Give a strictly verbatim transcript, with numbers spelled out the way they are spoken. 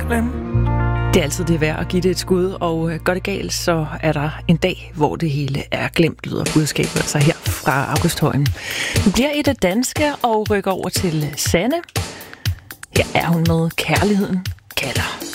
glemt. Det er altid det værd at give det et skud, og går det galt, så er der en dag, hvor det hele er glemt, lyder budskabet altså her fra Augusthøjen. Vi bliver i det danske og rykker over til Sanne. Her er hun med Kærligheden kalder.